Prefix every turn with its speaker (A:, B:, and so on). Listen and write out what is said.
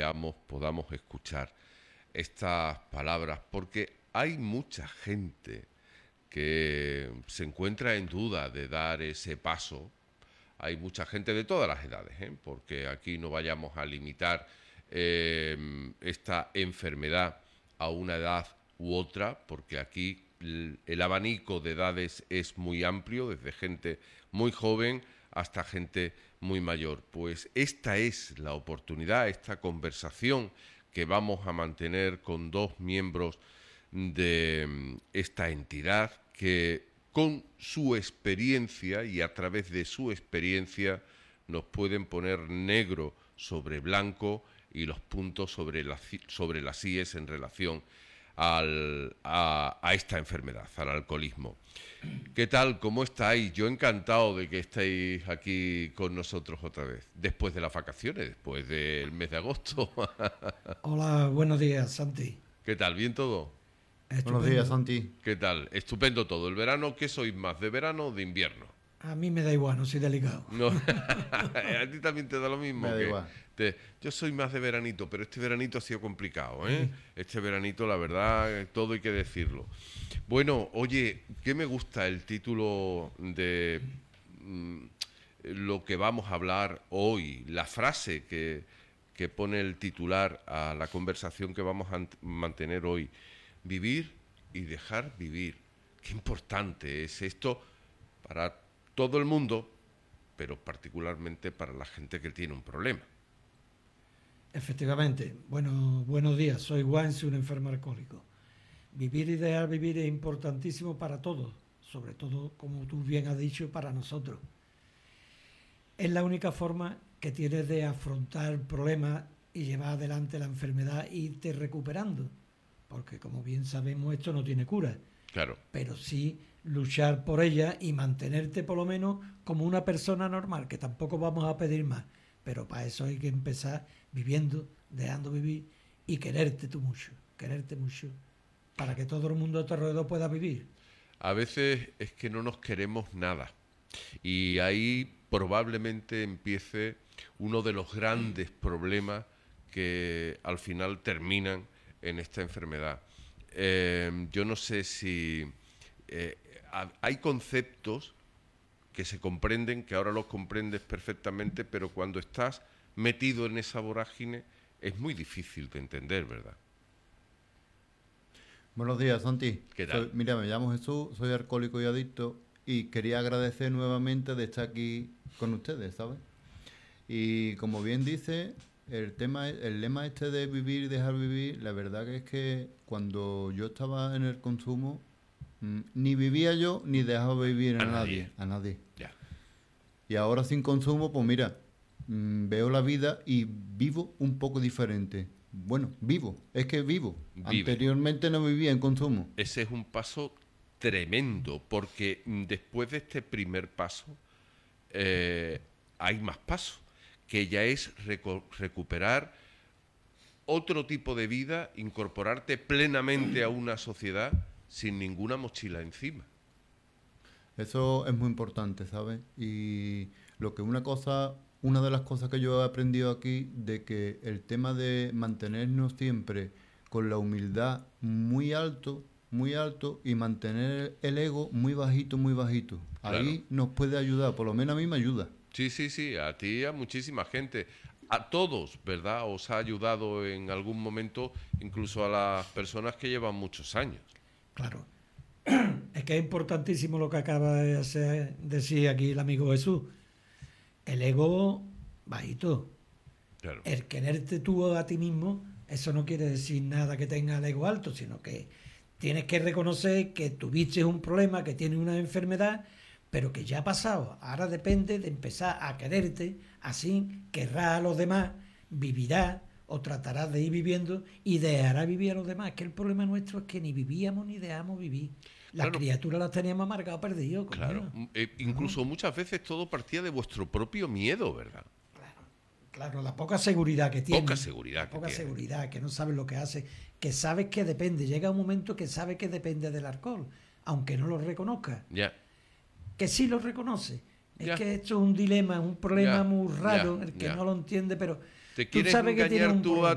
A: podamos escuchar estas palabras, porque hay mucha gente que se encuentra en duda de dar ese paso. Hay mucha gente de todas las edades, porque aquí no vayamos a limitar esta enfermedad a una edad u otra, porque aquí el abanico de edades es muy amplio, desde gente muy joven hasta gente muy mayor. Pues esta es la oportunidad, esta conversación que vamos a mantener con dos miembros de esta entidad que con su experiencia y a través de su experiencia nos pueden poner negro sobre blanco y los puntos sobre las IES en relación a esta enfermedad, al alcoholismo. ¿Qué tal? ¿Cómo estáis? Yo encantado de que estéis aquí con nosotros otra vez, después de las vacaciones, después del mes de agosto.
B: Hola, buenos días, Santi.
A: ¿Qué tal? ¿Bien todo?
B: Estupendo.
C: Buenos días, Santi.
A: ¿Qué tal? Estupendo todo. ¿El verano qué sois más, de verano o de invierno?
B: A mí me da igual, no soy delicado.
A: No. ¿A ti también te da lo mismo?
C: Me da igual.
A: Yo soy más de veranito, pero este veranito ha sido complicado, ¿eh? Sí. Este veranito, la verdad, todo hay que decirlo. Bueno, oye, ¿qué me gusta el título de lo que vamos a hablar hoy? La frase que pone el titular a la conversación que vamos a mantener hoy. Vivir y dejar vivir. Qué importante es esto para todo el mundo, pero particularmente para la gente que tiene un problema.
B: Efectivamente. Bueno, buenos días. Soy Juanse, un enfermo alcohólico. Vivir y dejar vivir es importantísimo para todos, sobre todo, como tú bien has dicho, para nosotros. Es la única forma que tienes de afrontar problemas y llevar adelante la enfermedad e irte recuperando. Porque, como bien sabemos, esto no tiene cura.
A: Claro.
B: Pero sí luchar por ella y mantenerte por lo menos como una persona normal, que tampoco vamos a pedir más. Pero para eso hay que empezar viviendo, dejando vivir y quererte mucho, para que todo el mundo a tu alrededor pueda vivir.
A: A veces es que no nos queremos nada. Y ahí probablemente empiece uno de los grandes problemas que al final terminan en esta enfermedad. Yo no sé si hay conceptos que se comprenden, que ahora los comprendes perfectamente, pero cuando estás metido en esa vorágine es muy difícil de entender, ¿verdad?
C: Buenos días, Santi.
A: ¿Qué tal?
C: Mira, me llamo Jesús, soy alcohólico y adicto y quería agradecer nuevamente de estar aquí con ustedes, ¿sabes? Y como bien dice, el lema este de vivir y dejar vivir, la verdad que es que cuando yo estaba en el consumo, ni vivía yo ni dejaba vivir a nadie.
A: Ya.
C: Y ahora sin consumo, pues mira, veo la vida y vivo un poco diferente. Bueno, vivo. Vive. Anteriormente no vivía en consumo.
A: Ese es un paso tremendo, porque después de este primer paso hay más pasos, que ya es recuperar otro tipo de vida, incorporarte plenamente a una sociedad sin ninguna mochila encima.
C: Eso es muy importante, ¿sabes? Y una de las cosas que yo he aprendido aquí, de que el tema de mantenernos siempre con la humildad muy alto y mantener el ego muy bajito.
A: Claro.
C: Ahí nos puede ayudar, por lo menos a mí me ayuda.
A: Sí, a ti y a muchísima gente. A todos, ¿verdad? Os ha ayudado en algún momento, incluso a las personas que llevan muchos años.
B: Claro. Es que es importantísimo lo que acaba de decir aquí el amigo Jesús. El ego bajito.
A: Claro.
B: El quererte tú a ti mismo, eso no quiere decir nada que tenga el ego alto, sino que tienes que reconocer que tuviste un problema, que tienes una enfermedad, pero que ya ha pasado. Ahora depende de empezar a quererte, así querrás a los demás, vivirás o tratarás de ir viviendo y dejarás vivir a los demás. Que el problema nuestro es que ni vivíamos ni dejamos vivir. Las criaturas las teníamos amargadas, perdidos.
A: Claro, incluso muchas veces todo partía de vuestro propio miedo, ¿verdad?
B: Claro, la poca seguridad que tiene.
A: Poca seguridad,
B: que no sabes lo que hace, que sabes que depende. Llega un momento que sabes que depende del alcohol, aunque no lo reconozcas.
A: Ya.
B: Que sí lo reconoce. Es
A: Ya.
B: que esto es un dilema, un problema muy raro, el que no lo entiende, pero
A: Te
B: tú
A: quieres
B: sabes que tiene
A: engañar
B: un
A: tú
B: problema.